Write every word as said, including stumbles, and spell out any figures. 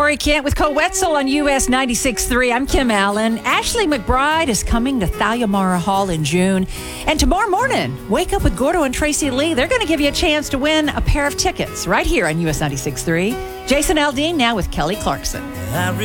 Lori Kent with Co Wetzel on U S ninety-six point three. I'm Kim Allen. Ashley McBride is coming to Thalia Hall in June. And tomorrow morning, Wake Up with Gordo and Tracy Lee. They're going to give you a chance to win a pair of tickets right here on U S ninety-six point three. Jason Aldean now with Kelly Clarkson.